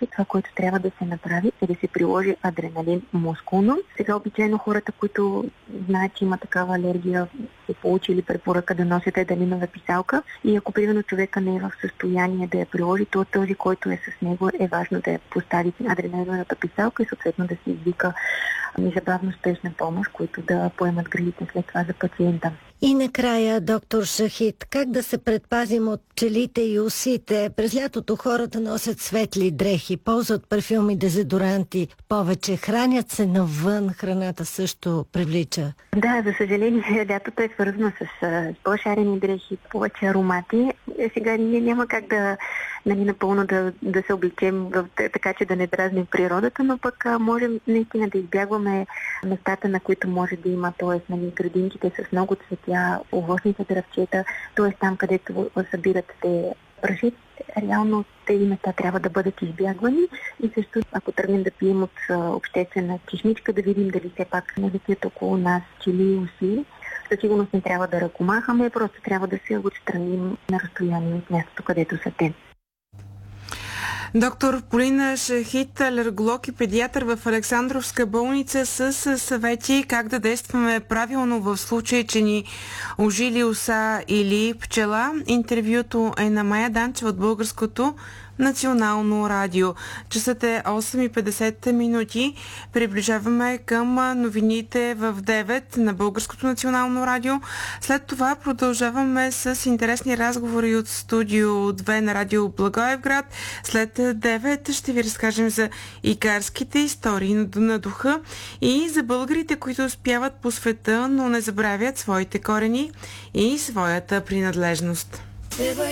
случай това, което трябва да се направи, е да се приложи адреналин мускулно. Сега обичайно хората, които знаят, че има такава алергия, са получили препоръка да носят адреналинова писалка и ако примерно човека не е в състояние да я приложи, то този, който е с него, е важно да я постави адреналиновата писалка и съответно да се извика незабавно спешна помощ, които да поемат грижите след това за пациента. И накрая, доктор Шахид, как да се предпазим от пчелите и усите? През лятото хората носят светли дрехи, ползват парфюми, дезодоранти повече, хранят се навън, храната също привлича. Да, за съжаление, лятото е свързано с по-шарени дрехи, повече аромати. Сега ние няма как да напълно да се облечем така, че да не дразним природата, но пък можем наистина да избягваме местата, на които може да има, т.е. градинките с много цветя, овощните дръвчета, т.е. там, където събират те праши. Реално тези места трябва да бъдат избягвани и също, ако тръгнем да пием от обществена чешмичка, да видим дали все пак не летят около нас пчели и уси. Със сигурност не трябва да ръкомахаме, просто трябва да се отстраним на разстояние от мястото, където са те. Доктор Полина Шахид, алерголог и педиатър в Александровска болница, с съвети как да действаме правилно в случай, че ни ужили оса или пчела. Интервюто е на Майя Данчева от Българското национално радио. Часът е 8:50. Приближаваме към новините в 9 на Българското национално радио. След това продължаваме с интересни разговори от студио 2 на радио Благоевград. След 9 ще ви разкажем за икарските истории на духа и за българите, които успяват по света, но не забравят своите корени и своята принадлежност.